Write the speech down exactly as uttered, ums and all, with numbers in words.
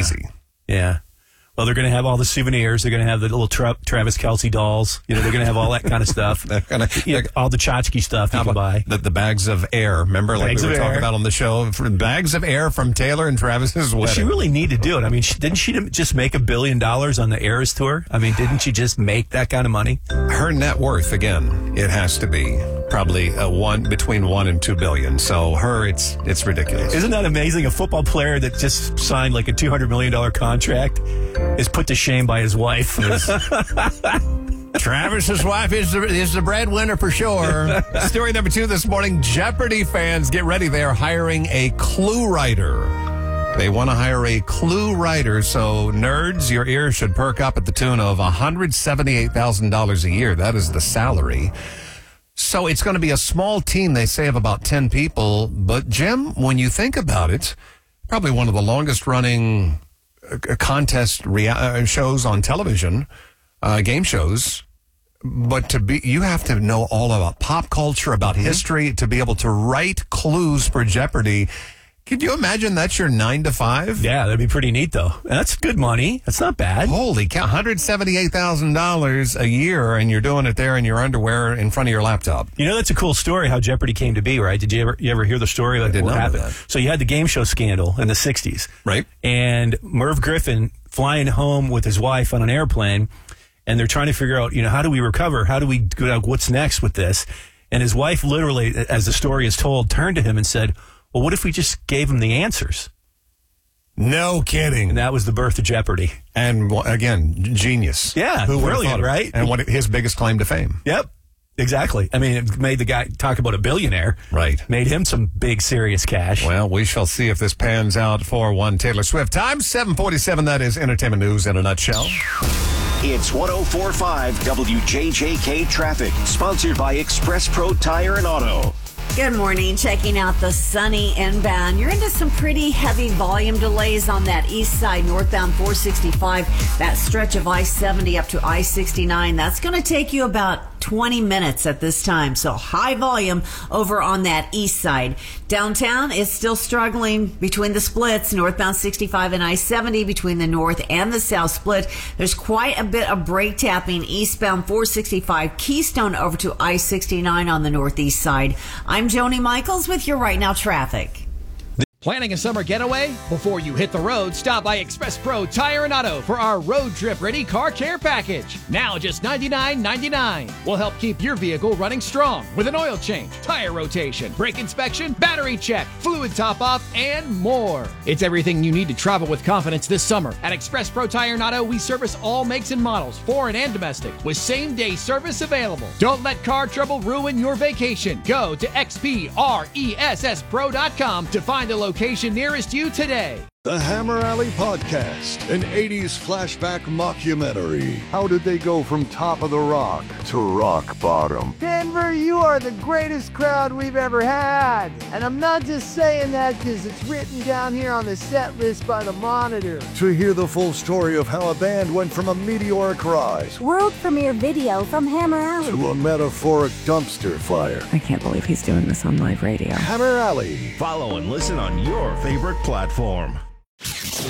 Easy. Yeah. Well, they're going to have all the souvenirs. They're going to have the little tra- Travis Kelce dolls. You know, they're going to have all that kind of stuff. They're gonna, you know, all the tchotchke stuff you How can about buy. The, the bags of air. Remember, like Bags we were of talking air. about on the show, from bags of air from Taylor and Travis's wedding. She really need to do it. I mean, she, didn't she just make a billion dollars on the Eras tour? I mean, didn't she just make that kind of money? Her net worth, again, it has to be probably a one between one and two billion. So her, it's it's ridiculous. Isn't that amazing? A football player that just signed like a two hundred million dollars contract is put to shame by his wife. Travis's wife is the, is the breadwinner for sure. Story number two this morning. Jeopardy fans, get ready. They are hiring a clue writer. They want to hire a clue writer. So nerds, your ears should perk up at the tune of one hundred seventy-eight thousand dollars a year. That is the salary. So it's going to be a small team, they say, of about ten people. But, Jim, when you think about it, probably one of the longest running uh, contest rea- uh, shows on television, uh, game shows. But to be, you have to know all about pop culture, about history, to be able to write clues for Jeopardy. Could you imagine that's your nine to five? Yeah, that'd be pretty neat, though. That's good money. That's not bad. Holy cow, one hundred seventy-eight thousand dollars a year, and you're doing it there in your underwear in front of your laptop. You know, that's a cool story, how Jeopardy came to be, right? Did you ever you ever hear the story? Like, I did what not know happened? that. So you had the game show scandal in the sixties. Right. And Merv Griffin flying home with his wife on an airplane, and they're trying to figure out, you know, how do we recover? How do we, what's next with this? And his wife literally, as the story is told, turned to him and said, well, what if we just gave him the answers? No kidding. And that was the birth of Jeopardy. And well, again, genius. Yeah, Who would've brilliant, thought of it? right? And what his biggest claim to fame. Yep, exactly. I mean, it made the guy talk about a billionaire. Right. Made him some big, serious cash. Well, we shall see if this pans out for one Taylor Swift. Time seven forty-seven. That is entertainment news in a nutshell. It's one oh four point five W J J K Traffic, sponsored by Express Pro Tire and Auto. Good morning. Checking out the sunny inbound. You're into some pretty heavy volume delays on that east side, northbound four sixty-five. That stretch of I seventy up to I sixty-nine. That's going to take you about twenty minutes at this time. So high volume over on that east side. Downtown is still struggling between the splits, northbound sixty-five and I seventy, between the north and the south split. There's quite a bit of brake tapping eastbound four sixty-five Keystone over to I sixty-nine on the northeast side. I'm Joni Michaels with your Right Now traffic. Planning a summer getaway? Before you hit the road, stop by Express Pro Tire and Auto for our road trip ready car care package. Now just ninety-nine ninety-nine. We'll help keep your vehicle running strong with an oil change, tire rotation, brake inspection, battery check, fluid top off, and more. It's everything you need to travel with confidence this summer. At Express Pro Tire and Auto, we service all makes and models, foreign and domestic, with same day service available. Don't let car trouble ruin your vacation. Go to X P R E S S Pro dot com to find a location location nearest you today. The Hammer Alley Podcast, an eighties flashback mockumentary. How did they go from top of the rock to rock bottom? Denver, you are the greatest crowd we've ever had. And I'm not just saying that because it's written down here on the set list by the Monitor. To hear the full story of how a band went from a meteoric rise world premiere video from Hammer Alley to a metaphoric dumpster fire. I can't believe he's doing this on live radio. Hammer Alley. Follow and listen on your favorite platform.